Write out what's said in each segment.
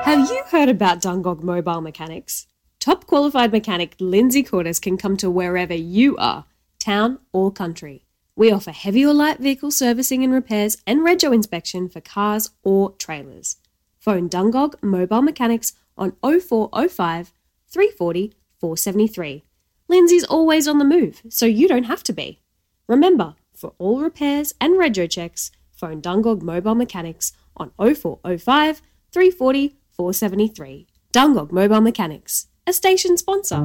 Have you heard about Dungog Mobile Mechanics? Top qualified mechanic Lindsay Cordes can come to wherever you are, town or country. We offer heavy or light vehicle servicing and repairs and rego inspection for cars or trailers. Phone Dungog Mobile Mechanics on 0405 340 473. Lindsay's always on the move, so you don't have to be. Remember, for all repairs and rego checks, phone Dungog Mobile Mechanics on 0405 340 473. Dungog Mobile Mechanics, a station sponsor.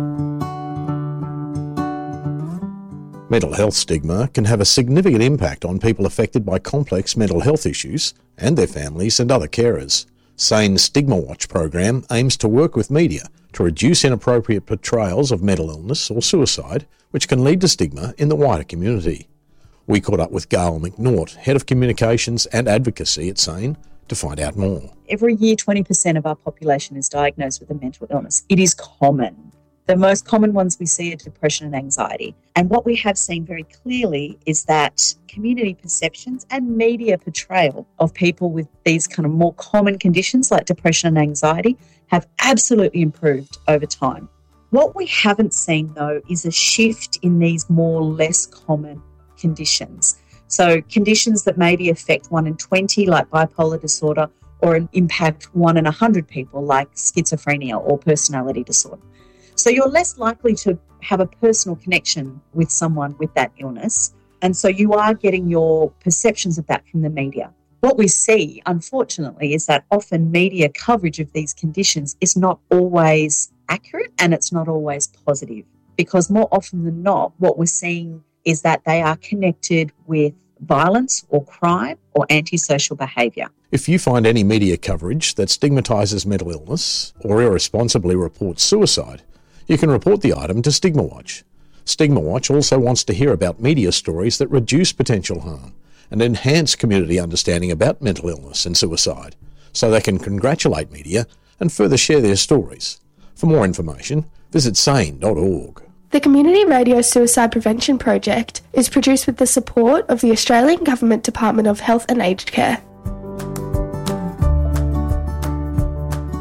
Mental health stigma can have a significant impact on people affected by complex mental health issues and their families and other carers. SANE's Stigma Watch program aims to work with media to reduce inappropriate portrayals of mental illness or suicide, which can lead to stigma in the wider community. We caught up with Gail McNaught, Head of Communications and Advocacy at SANE, to find out more. Every year, 20% of our population is diagnosed with a mental illness. It is common. The most common ones we see are depression and anxiety. And what we have seen very clearly is that community perceptions and media portrayal of people with these kind of more common conditions like depression and anxiety have absolutely improved over time. What we haven't seen, though, is a shift in these more less common conditions. So conditions that maybe affect 1 in 20, like bipolar disorder, or impact 1 in 100 people, like schizophrenia or personality disorder. So you're less likely to have a personal connection with someone with that illness. And so you are getting your perceptions of that from the media. What we see, unfortunately, is that often media coverage of these conditions is not always accurate and it's not always positive, because more often than not, what we're seeing is that they are connected with violence or crime or antisocial behaviour. If you find any media coverage that stigmatises mental illness or irresponsibly reports suicide, you can report the item to Stigma Watch. Stigma Watch also wants to hear about media stories that reduce potential harm and enhance community understanding about mental illness and suicide, so they can congratulate media and further share their stories. For more information, visit sane.org. The Community Radio Suicide Prevention Project is produced with the support of the Australian Government Department of Health and Aged Care.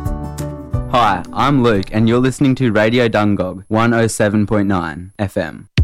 Hi, I'm Luke and you're listening to Radio Dungog 107.9 FM.